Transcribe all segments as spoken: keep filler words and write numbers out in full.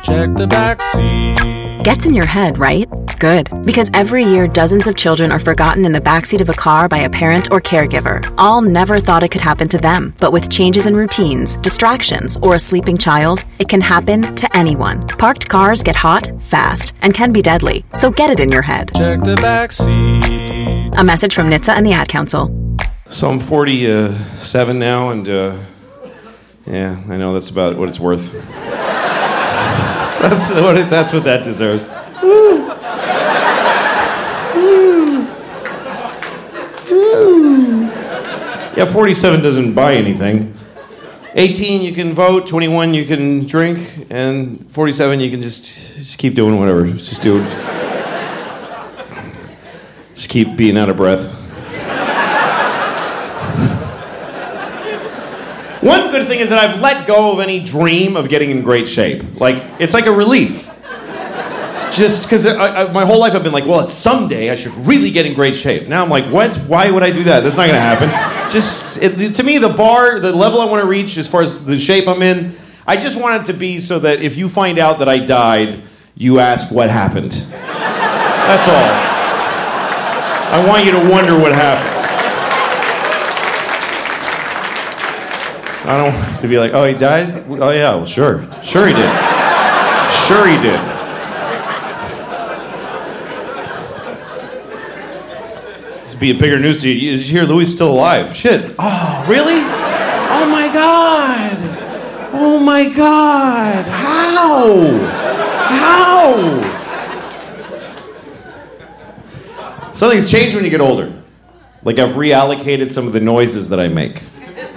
Check the back seat. Gets in your head, right? Good. Because every year, dozens of children are forgotten in the backseat of a car by a parent or caregiver. All never thought it could happen to them. But with changes in routines, distractions, or a sleeping child, it can happen to anyone. Parked cars get hot, fast, and can be deadly. So get it in your head. Check the back seat. A message from N H T S A and the Ad Council. So I'm forty-seven now, and uh, yeah, I know that's about what it's worth. that's what it, that's what that deserves. Woo. Woo. Woo. Yeah, forty-seven doesn't buy anything. eighteen you can vote, twenty-one you can drink, and forty-seven you can just just keep doing whatever. Just do it. Just keep being out of breath. One good thing is that I've let go of any dream of getting in great shape. Like, it's like a relief. Just because my whole life I've been like, well, it's someday I should really get in great shape. Now I'm like, what? Why would I do that? That's not going to happen. Just, it, to me, the bar, the level I want to reach as far as the shape I'm in, I just want it to be so that if you find out that I died, you ask what happened. That's all. I want you to wonder what happened. I don't want to be like, oh, he died? Oh, yeah, well, sure. Sure he did. Sure he did. This would be a bigger news to you. Did you hear Louis is still alive? Shit. Oh, really? Oh, my God. Oh, my God. How? How? Something's changed when you get older. Like, I've reallocated some of the noises that I make.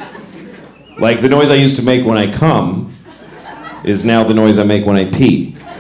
Like, the noise I used to make when I come is now the noise I make when I pee.